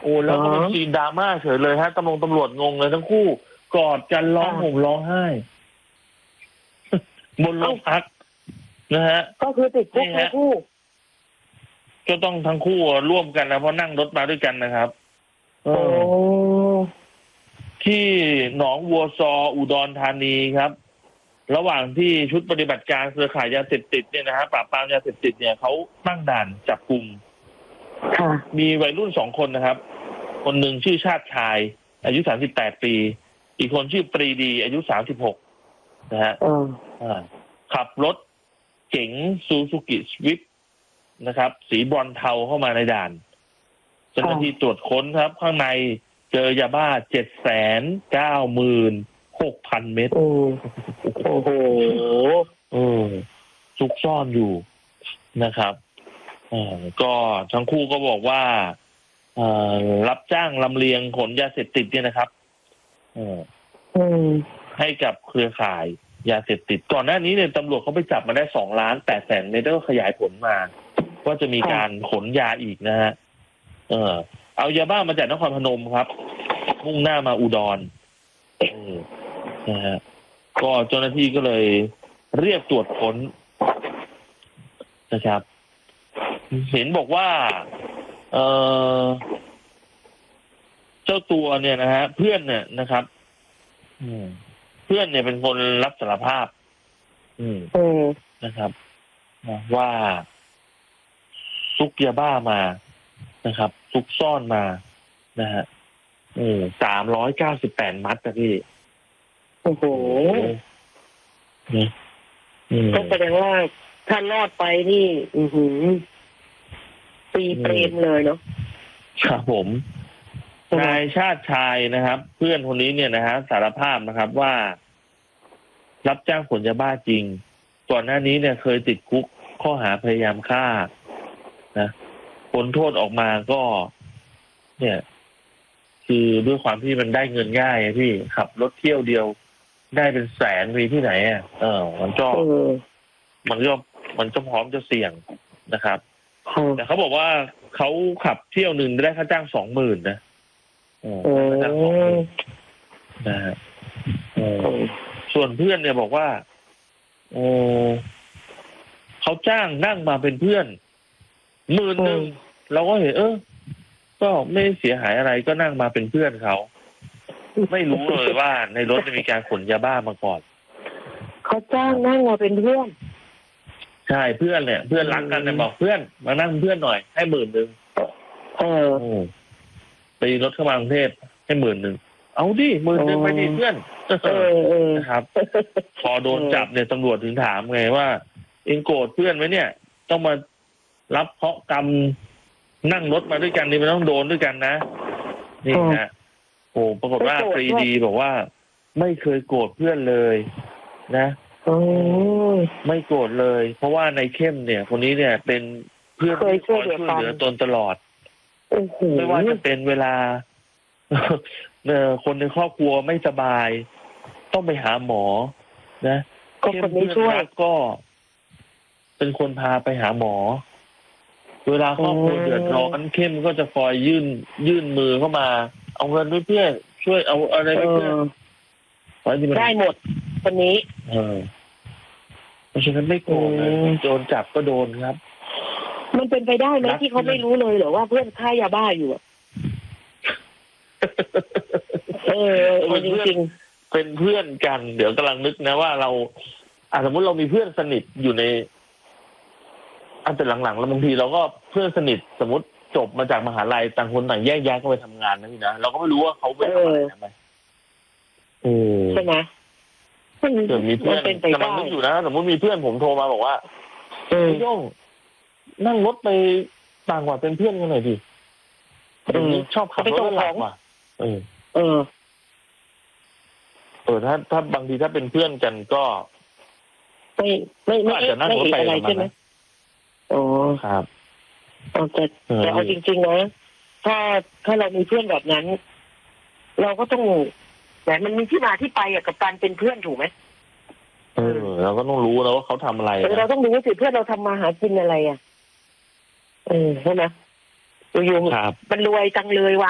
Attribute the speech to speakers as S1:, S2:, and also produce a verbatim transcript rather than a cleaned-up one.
S1: โอ้แล้วก็เป็นซีนดราม่าเฉยเลยฮะตำรวจตำรวจงงเลยทั้งคู่กอดกันร้องห่มร้องไห้บนโรงพักนะฮะ
S2: ก็คือติดคุกทั้งคู่
S1: ก็ต้องทั้งคู่ร่วมกันนะเพราะนั่งรถมาด้วยกันนะครับโอ้ที่หนองวัวซออุดรธานีครับระหว่างที่ชุดปฏิบัติการเครือข่ายยาเสพติดเนี่ยนะฮะปราบปรามยาเสพติดเนี่ยเขาตั้งด่านจับกลุ่มมีวัยรุ่นสองคนนะครับคนหนึ่งชื่อชาติชายอายุสามสิบแปดปีอีกคนชื่อปรีดีอายุสามสิบหกนะฮะขับรถเก๋งซูซูกิสวิฟนะครับสีบรอนเทาเข้ามาในด่านเจ้าหน้าที่ตรวจค้นครับข้างในเจอยาบ้าเจ็ดแสนเก้าหมื่นหกพันเม็ดโอ้โหเออซุกซ่อนอยู่นะครับอ่าก็ทั้งคู่ก็บอกว่าอ่ารับจ้างลำเลียงขนยาเสพติดเนี่ยนะครับอ่าให้กับเครือข่ายยาเสพติดก่อนหน้านี้เนี่ยตำรวจเขาไปจับมาได้สองล้านแปดแสนเมตรแล้วก็ขยายผลมาว่าจะมีการขนยาอีกนะฮะเออเอายาบ้ามาจากนครพนมครับมุ่งหน้ามาอุดรนะฮะก็เจ้าหน้าที่ก็เลยเรียกตรวจค้นนะครับเห็นบอกว่าเออเจ้าตัวเนี่ยนะฮะเพื่อนเนี่ยนะครับเพื่อนเนี่ยเป็นคนรับสารภาพ อืมนะครับว่าซุกยาบ้ามานะครับซุกซ่อนมานะฮะอืมสามร้อยเก้าสิบแปดมัดนะพี่
S2: โอ้โหก็แสดงว่าถ้ารอดไปนี่อือหือปีเปรมเลยเนาะ
S1: ครับผมนายชาติชายนะครับเพื่อนคนนี้เนี่ยนะฮะสารภาพนะครับว่ารับจ้างขนยาบ้าจริงก่อนหน้านี้เนี่ยเคยติดคุกข้อหาพยายามฆ่านะพ้นโทษออกมาก็เนี่ยคือด้วยความที่มันได้เงินง่ายพี่ขับรถเที่ยวเดียวได้เป็นแสนมีที่ไหนอ่ะเออมันก็มันก็มันก็พร้อมจะเสี่ยงนะครับแต่เขาบอกว่าเขาขับเที่ยวหนึ่งได้ค่าจ้างสองหมื่นนะค่าจ้างสองหมื่นนะฮะส่วนเพื่อนเนี่ยบอกว่าโอ้เขาจ้างนั่งมาเป็นเพื่อนหมื่นหนึ่งเราก็เห็นเออก็ไม่เสียหายอะไรก็นั่งมาเป็นเพื่อนเขาไม่รู้เลยว่าในรถจะมีการขนยาบ้ามาก่อน
S2: เขาจ้างนั่งมาเป็นเพื่อน
S1: ใช่เพื่อนเนี่ยเพื่อนรักกันเนี่ยบอกเพื่อนมานั่งเพื่อนหน่อยให้หมื่นหนึ่ง
S2: เออ
S1: ไปรถเข้ามากรุงเทพให้หมื่นหนึ่งเอาดิหมื่นหนึ่งไปดิเพื่อนนะครับพอโดนจับเนี่ยตำรวจถึงถามไงว่าเองโกรธเพื่อนไหมเนี่ยต้องมารับเคราะห์กรรมนั่งรถมาด้วยกันนี่มันต้องโดนด้วยกันนะนี่นะโอ้ปรากฏว่าปรีดีบอกว่าไม่เคยโกรธเพื่อนเลยนะไม่โกรธเลยเพราะว่าในเข้มเนี่ยคนนี้เนี่ยเป็นเพื่อนที่คอยช่วยเหลือตนตลอดไม่ว่าจะเป็นเวลาคนในครอบครัวไม่สบายต้องไปหาหมอนะเข้มเพื่อนรักก็เป็นคนพาไปหาหมอเวลาครอบครัวเดือดร้อนเข้มก็จะคอยยื่นยื่นมือเข้ามาเอาเงินด้วยเพื่อนช่วยเอาอะไรไปเพื่อน
S2: ได้หมดคนนี้
S1: เออเพราะฉะนั้นไม่โกรธเลยโดนจับก็โดนครับ
S2: มันเป็นไปได้ไหมที่เขาไม่รู้เลยเหรอว่าเพื่อนฆ่ายาบ้าอยู่อ่ะเออจริง
S1: ๆเป็นเพื่อนกันเดี๋ยวกำลังนึกนะว่าเราอ่ะสมมติเรามีเพื่อนสนิทอยู่ในอันแต่หลังๆแล้วบางทีเราก็เพื่อนสนิทสมมติจบมาจากมหาลัยต่างคนต่างแยกย้ายเข้าไปทำงานนะพี่นะเราก็ไม่รู้ว่าเขาไปทำอะไรทำไม
S2: ใช่ไหม
S1: เกิดมีเพื่อนกำลังนึกอยู่นะสมมติมีเพื่อนผมโทรมาบอกว่าพี่โย่งนั่งรถไปต่างจังหวัดเป็นเพื่อนกันหน่อยดิชอบขับรถหลักว่ะเออเออเออถ้าถ้าบางทีถ้าเป็นเพื่อนกันก็
S2: ไม่ไม่ไม่อาจจะนั่งรถไปอะไรใช่ไหมโอ้
S1: ครับ
S2: แต่แต่เอาจริงๆนะถ้าถ้าเรามีเพื่อนแบบนั้นเราก็ต้องแต่มันมีที่มาที่ไปอะกับการเป็นเพื่อนถูกไหม
S1: เออเราก็ต้องรู้แล้วว่าเขาทำอะไร
S2: เราต้องรู้ว่าสิเพื่อนเราทำมาหากินอะไรอ่ะเออใช่ไหมอยู่ๆมันรวยจังเลยวะ